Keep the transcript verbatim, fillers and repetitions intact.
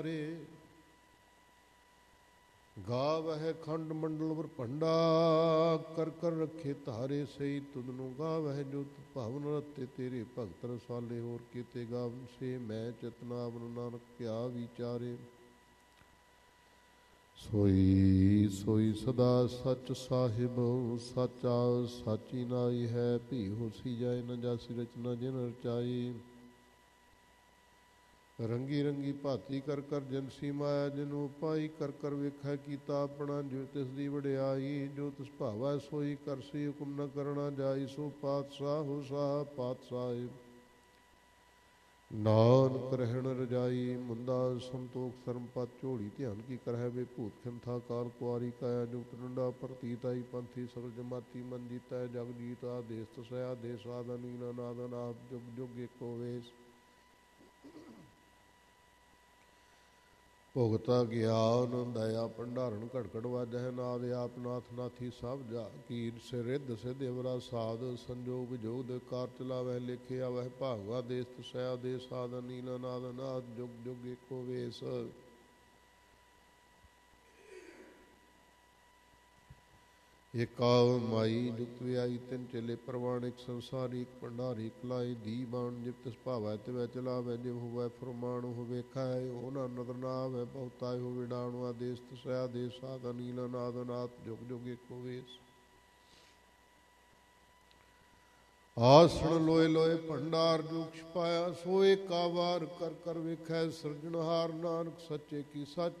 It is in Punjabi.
ਗਾਵਹਿ ਖੰਡ ਮੰਡਲ ਵਰਭੰਡਾ ਕਰ ਕਰ ਰੱਖੇ ਧਾਰੇ ਸਹੀ ਤੁਧ ਨੂੰ ਗਾਵਹਿ ਜੋ ਭਾਵਨ ਰਤੇ ਤੇਰੇ ਭਗਤ ਰਸਾਲੇ ਹੋਰ ਕੀਤੇ ਗਾਵਨ ਸੇ ਮੈਂ ਚਤਨਾਵਨ ਨਾਨਕ ਭਿਆ ਵਿਚਾਰੇ ਸੋਈ ਸੋਈ ਸਦਾ ਸੱਚ ਸਾਹਿਬ ਸਾਚਾ ਸਾਚੀ ਨਾਈ ਹੈ ਭੀ ਹੋਸੀ ਜਾਏ ਨ ਜਾਸੀ ਰਚਨਾ ਜਿਨ ਰਚਾਈ ਰੰਗੀ ਰੰਗੀ ਭਾਤੀ ਕਰ ਕਰ ਜਨਸੀ ਮਾਇਆ ਜਿਨੂੰ ਪਾਈ ਕਰ ਕਰ ਵੇਖੈ ਕੀਤਾ ਆਪਣਾ ਜੋ ਤਿਸ ਦੀ ਵਡਿਆਈ ਜੋ ਤਿਸ ਭਾਵੈ ਸੋਈ ਕਰਸੀ ਹੁਕਮ ਨ ਕਰਣਾ ਜਾਈ ਸੋ ਪਾਤਸ਼ਾਹ ਹੋ ਸਾਹ ਪਾਤਸ਼ਾਹ ਨਾਨਕ ਰਹਿਣ ਰਜਾਈ ਮੁੰਦਾ ਸੰਤੋਖ ਸਰਮ ਪਤ ਝੋਲੀ ਧਿਆਨ ਕੀ ਕਰਹਿ ਵੇ ਭੂਤ ਖਿੰਥਾ ਕਾਲ ਕੁਆਰੀ ਕਾਇਆ ਜੁਗਤ ਡੰਡਾ ਪ੍ਰਤੀਤਾਈ ਪੰਥੀ ਸਰਲ ਜਮਾਤੀ ਮਨ ਜੀਤੈ ਜਗ ਜੀਤ ਆਦੇਸ ਤਸਇਆ ਦੇਸ ਆਦਾ ਨੀਲਾ ਨਾਦਨ ਆਪ ਜੁਗ ਜੁਗ ਏਕੋ ਵੇਸ ਭੁਗਤਾ ਗਿਆਨ ਦਇਆ ਭੰਡਾਰਨ ਘੜ ਘੜ ਵਾਜਹਿ ਨਾਦ ਆਪ ਨਾਥ ਨਾਥੀ ਸਭ ਜਾ ਕੀਰ ਸਿਰਿਧ ਸਿਧਿਵਰਾ ਸਾਧ ਸੰਜੋਗ ਵਿਜੋਗ ਦੇ ਕਾਰ ਚਲਾਵਹਿ ਲਿਖਿਆ ਵਹਿ ਭਾਗਵਾ ਦੇਸ ਤਸਇਆ ਦੇ ਸਾਧਨ ਨੀਲਾ ਨਾਦ ਨਾਦ ਜੁਗ ਜੁਗ ਏਕੋ ਵੇਸ ਏਕਾਵ ਮਾਈ ਜੁਗਤ ਵਿਆਈ ਤਿੰਨ ਚੇਲੇ ਪ੍ਰਵਾਨ ਇੱਕ ਸੰਸਾਰੀ ਇੱਕ ਭੰਡਾਰੀ ਇੱਕ ਲਾਈ ਦੀ ਬਾਣ ਜਿਵ ਤਿਸ ਭਾਵੈ ਤਿਵੈ ਚਲਾਵੈ ਜਿਵ ਹੋਵੈ ਫਰਮਾਨ ਹੋ ਵੇਖੈ ਉਹਨਾਂ ਨਦਰ ਨਾ ਆਵੈ ਬਹੁਤਾ ਹੋ ਵਿਡਾਣੁ ਆਦੇਸ ਤਸਇਆ ਦੇ ਸਾਧਨ ਨੀਲਾ ਨਾਦ ਨਾਥ ਜੁਗ ਜੁਗ ਏਕੋ ਵੇਸ ਆਸਣ ਲੋਏ ਲੋਏ ਭੰਡਾਰ ਜੁਗ ਛਪਾਇਆ ਸੋ ਏਕਾ ਵਾਰ ਕਰ ਕਰ ਵੇਖੈ ਸਿਰਜਣਹਾਰ ਨਾਨਕ ਸੱਚੇ ਕੀ ਸੱਚ